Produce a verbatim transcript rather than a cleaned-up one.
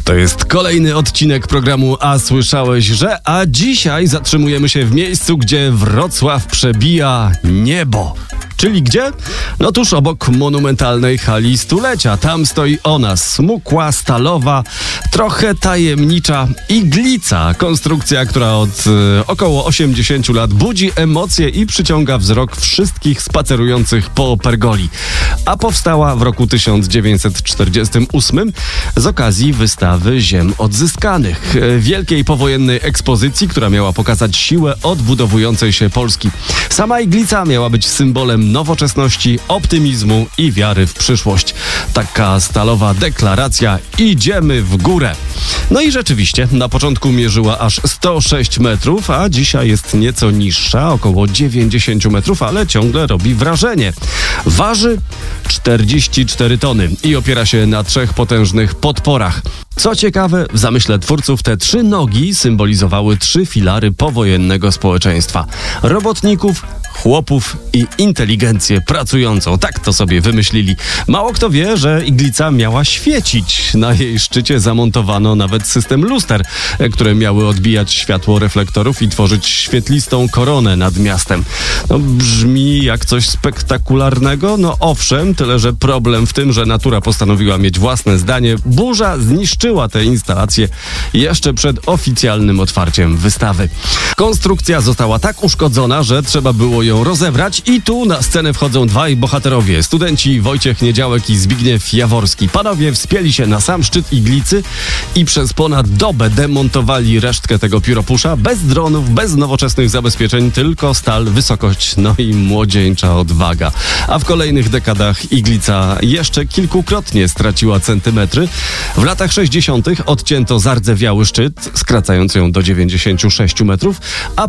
To jest kolejny odcinek programu A Słyszałeś, że? A dzisiaj zatrzymujemy się w miejscu, gdzie Wrocław przebija niebo. Czyli gdzie? No tuż obok monumentalnej hali stulecia. Tam stoi ona, smukła, stalowa, trochę tajemnicza iglica. Konstrukcja, która od e, około osiemdziesięciu lat budzi emocje i przyciąga wzrok wszystkich spacerujących po pergoli. A powstała w roku tysiąc dziewięćset czterdziestym ósmym z okazji wystawy Ziem Odzyskanych. E, wielkiej powojennej ekspozycji, która miała pokazać siłę odbudowującej się Polski. Sama iglica miała być symbolem nowoczesności, optymizmu i wiary w przyszłość. Taka stalowa deklaracja: idziemy w górę. No i rzeczywiście, na początku mierzyła aż sto sześć metrów, a dzisiaj jest nieco niższa, około dziewięćdziesiąt metrów, ale ciągle robi wrażenie. Waży czterdzieści cztery tony i opiera się na trzech potężnych podporach. Co ciekawe, w zamyśle twórców te trzy nogi symbolizowały trzy filary powojennego społeczeństwa: robotników, chłopów i inteligencję pracującą. Tak to sobie wymyślili. Mało kto wie, że iglica miała świecić. Na jej szczycie zamontowano nawet system luster, które miały odbijać światło reflektorów i tworzyć świetlistą koronę nad miastem. No, brzmi jak coś spektakularnego? No owszem, tyle że problem w tym, że natura postanowiła mieć własne zdanie. Burza zniszczyła tę instalację jeszcze przed oficjalnym otwarciem wystawy. Konstrukcja została tak uszkodzona, że trzeba było ją rozebrać i tu na scenę wchodzą dwaj bohaterowie, studenci Wojciech Niedziałek i Zbigniew Jaworski. Panowie wspięli się na sam szczyt iglicy i przez ponad dobę demontowali resztkę tego pióropusza bez dronów, bez nowoczesnych zabezpieczeń, tylko stal, wysokość, no i młodzieńcza odwaga. A w kolejnych dekadach iglica jeszcze kilkukrotnie straciła centymetry. W latach sześćdziesiątych odcięto zardzewiały szczyt, skracając ją do dziewięćdziesięciu sześciu metrów, a